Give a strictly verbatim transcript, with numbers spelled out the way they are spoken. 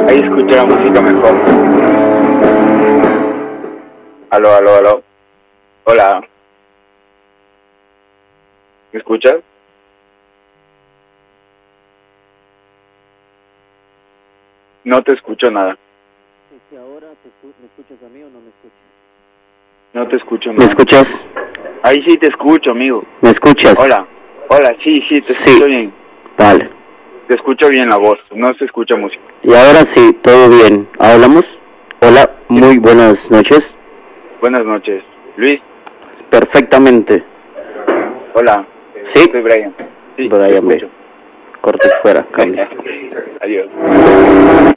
Ahí escucho la música mejor. Aló, aló, aló. Hola. ¿Me escuchas? No te escucho nada. ¿Es que ahora te, me escuchas a mí o no me escuchas? No te escucho nada. ¿Me escuchas? Ahí sí te escucho, amigo. ¿Me escuchas? Hola. Hola, sí, sí, te escucho Sí. bien. Vale. Te escucho bien la voz, no se escucha música. Y ahora sí, todo bien. ¿Hablamos? Hola, muy buenas noches. Buenas noches. Luis. Perfectamente. Hola. Sí. Soy Brian. Sí, Brian te B. escucho. Corte fuera, cambio. Adiós.